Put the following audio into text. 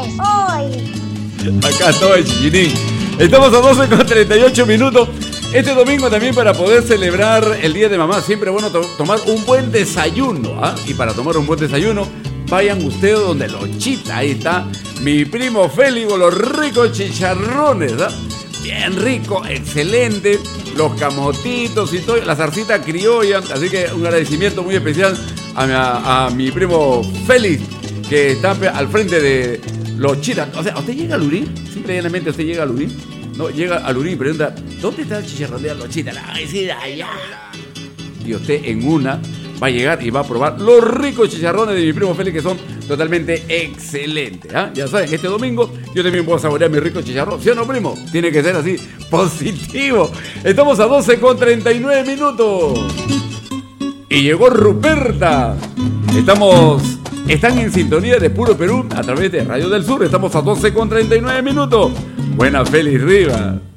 hoy. Acá estoy, chiquitín. Estamos a 12:38. Este domingo también, para poder celebrar el Día de Mamá, siempre es bueno tomar un buen desayuno, ¿ah? Y para tomar un buen desayuno, vayan ustedes donde Lochita. Ahí está mi primo Félix con los ricos chicharrones, ¿ah? Bien rico, excelente. Los camotitos y todo, la zarcita criolla. Así que un agradecimiento muy especial a mi primo Félix, que está al frente de Lochita. O sea, ¿usted llega a Lurín? Simplemente usted llega a Lurín. No, llega a Lurín y pregunta, ¿dónde está el chicharrón de Lochita? La va a decir allá. Y usted en una va a llegar y va a probar los ricos chicharrones de mi primo Félix, que son totalmente excelentes, ¿ah? Ya saben, este domingo yo también puedo saborear mi rico chicharrón. ¿Sí o no, primo? Tiene que ser así, positivo. Estamos a 12:39. Y llegó Ruperta. Están en sintonía de Puro Perú a través de Radio del Sur. Estamos a 12:39. Buena, Félix Rivas.